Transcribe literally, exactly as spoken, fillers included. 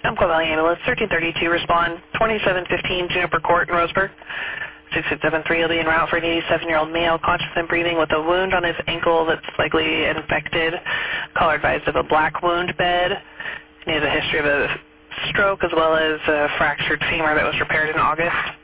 Umpqua Valley Ambulance, thirteen thirty-two, respond, twenty-seven fifteen Juniper Court in Roseburg. six six seven three will be en route for an eighty-seven-year-old male, conscious and breathing with a wound on his ankle that's likely infected. Caller advised of a black wound bed. He has a history of a stroke as well as a fractured femur that was repaired in August.